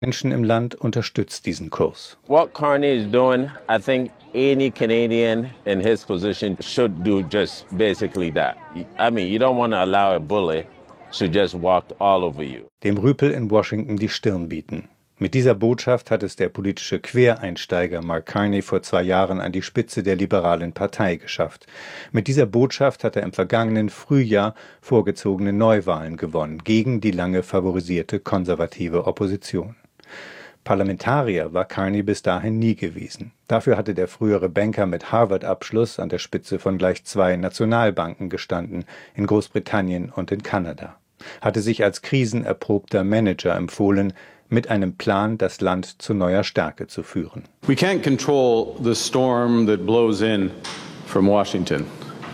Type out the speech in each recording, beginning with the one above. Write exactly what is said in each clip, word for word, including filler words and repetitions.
Menschen im Land unterstützt diesen Kurs. What Carney is doing, I think any Canadian in his position should do just basically that. I mean, you don't want to allow a bully to just walk all over you. Dem Rüpel in Washington die Stirn bieten. Mit dieser Botschaft hat es der politische Quereinsteiger Mark Carney vor zwei Jahren an die Spitze der liberalen Partei geschafft. Mit dieser Botschaft hat er im vergangenen Frühjahr vorgezogene Neuwahlen gewonnen, gegen die lange favorisierte konservative Opposition. Parlamentarier war Carney bis dahin nie gewesen. Dafür hatte der frühere Banker mit Harvard-Abschluss an der Spitze von gleich zwei Nationalbanken gestanden, in Großbritannien und in Kanada. Hatte sich als krisenerprobter Manager empfohlen, mit einem Plan, das Land zu neuer Stärke zu führen. We can't control the storm that blows in from Washington.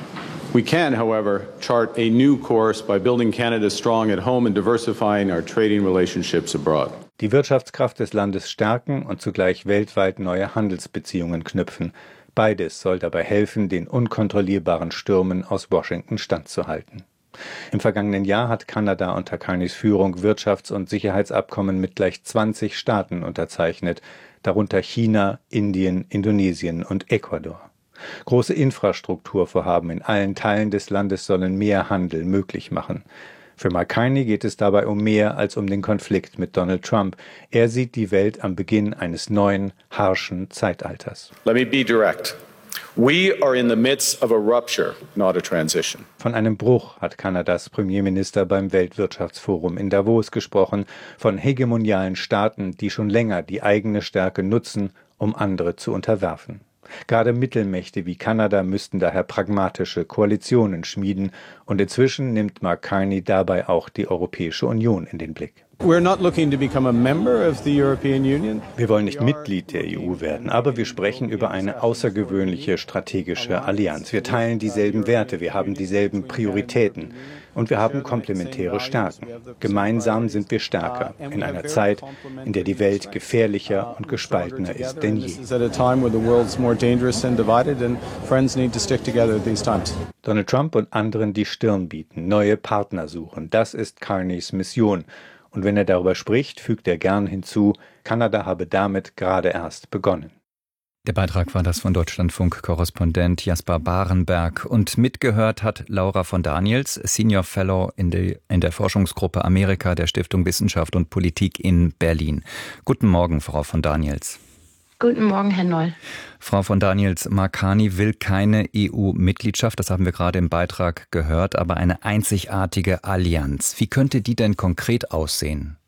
We can, however, chart a new course by building Canada strong at home and diversifying our trading relationships abroad. Die Wirtschaftskraft des Landes stärken und zugleich weltweit neue Handelsbeziehungen knüpfen. Beides soll dabei helfen, den unkontrollierbaren Stürmen aus Washington standzuhalten. Im vergangenen Jahr hat Kanada unter Carneys Führung Wirtschafts- und Sicherheitsabkommen mit gleich zwanzig Staaten unterzeichnet, darunter China, Indien, Indonesien und Ecuador. Große Infrastrukturvorhaben in allen Teilen des Landes sollen mehr Handel möglich machen. Für Mark Carney geht es dabei um mehr als um den Konflikt mit Donald Trump. Er sieht die Welt am Beginn eines neuen, harschen Zeitalters. Let me be direct. We are in the midst of a rupture, not a transition. Von einem Bruch hat Kanadas Premierminister beim Weltwirtschaftsforum in Davos gesprochen, von hegemonialen Staaten, die schon länger die eigene Stärke nutzen, um andere zu unterwerfen. Gerade Mittelmächte wie Kanada müssten daher pragmatische Koalitionen schmieden, und inzwischen nimmt Mark Carney dabei auch die Europäische Union in den Blick. We're not looking to become a member of the European Union. Wir wollen nicht Mitglied der E U werden, aber wir sprechen über eine außergewöhnliche strategische Allianz. Wir teilen dieselben Werte, wir haben dieselben Prioritäten und wir haben komplementäre Stärken. Gemeinsam sind wir stärker in einer Zeit, in der die Welt gefährlicher und gespaltener ist denn je. Donald Trump und anderen die Stirn bieten, neue Partner suchen, das ist Carneys Mission. Und wenn er darüber spricht, fügt er gern hinzu, Kanada habe damit gerade erst begonnen. Der Beitrag war das von Deutschlandfunk-Korrespondent Jasper Barenberg. Und mitgehört hat Laura von Daniels, Senior Fellow in, die, in der Forschungsgruppe Amerika der Stiftung Wissenschaft und Politik in Berlin. Guten Morgen, Frau von Daniels. Guten Morgen, Herr Noll. Frau von Daniels, Mark Carney will keine E U-Mitgliedschaft, das haben wir gerade im Beitrag gehört, aber eine einzigartige Allianz. Wie könnte die denn konkret aussehen?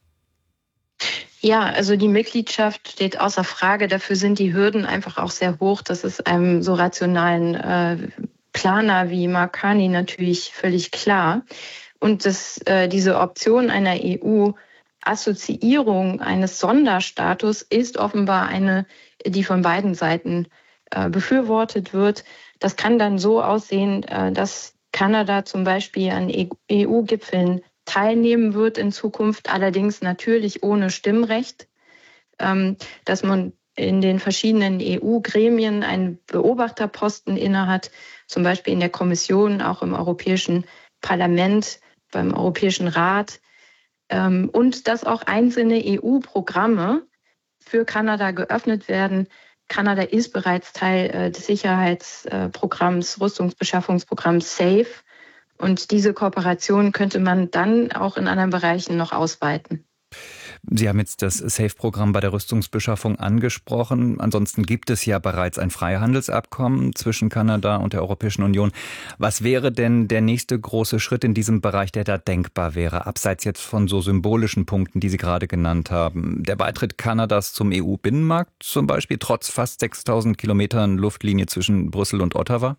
Ja, also die Mitgliedschaft steht außer Frage. Dafür sind die Hürden einfach auch sehr hoch. Das ist einem so rationalen äh, Planer wie Mark Carney natürlich völlig klar. Und das, äh, diese Option einer E U Assoziierung eines Sonderstatus ist offenbar eine, die von beiden Seiten äh, befürwortet wird. Das kann dann so aussehen, äh, dass Kanada zum Beispiel an E U-Gipfeln teilnehmen wird in Zukunft, allerdings natürlich ohne Stimmrecht, ähm, dass man in den verschiedenen E U-Gremien einen Beobachterposten innehat, zum Beispiel in der Kommission, auch im Europäischen Parlament, beim Europäischen Rat. Und dass auch einzelne E U-Programme für Kanada geöffnet werden. Kanada ist bereits Teil des Sicherheitsprogramms, Rüstungsbeschaffungsprogramms SAFE. Und diese Kooperation könnte man dann auch in anderen Bereichen noch ausweiten. Sie haben jetzt das SAFE-Programm bei der Rüstungsbeschaffung angesprochen. Ansonsten gibt es ja bereits ein Freihandelsabkommen zwischen Kanada und der Europäischen Union. Was wäre denn der nächste große Schritt in diesem Bereich, der da denkbar wäre, abseits jetzt von so symbolischen Punkten, die Sie gerade genannt haben? Der Beitritt Kanadas zum E U-Binnenmarkt zum Beispiel, trotz fast sechstausend Kilometern Luftlinie zwischen Brüssel und Ottawa?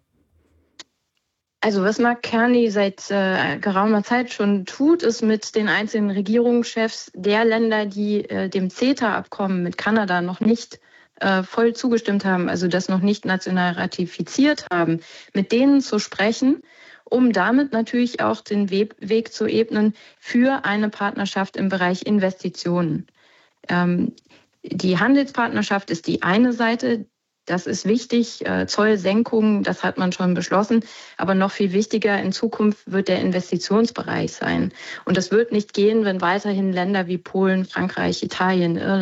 Also was Mark Carney seit äh, geraumer Zeit schon tut, ist mit den einzelnen Regierungschefs der Länder, die äh, dem CETA-Abkommen mit Kanada noch nicht äh, voll zugestimmt haben, also das noch nicht national ratifiziert haben, mit denen zu sprechen, um damit natürlich auch den We- Weg zu ebnen für eine Partnerschaft im Bereich Investitionen. Ähm, die Handelspartnerschaft ist die eine Seite. Das ist wichtig. Zollsenkungen, das hat man schon beschlossen. Aber noch viel wichtiger, in Zukunft wird der Investitionsbereich sein. Und das wird nicht gehen, wenn weiterhin Länder wie Polen, Frankreich, Italien, Irland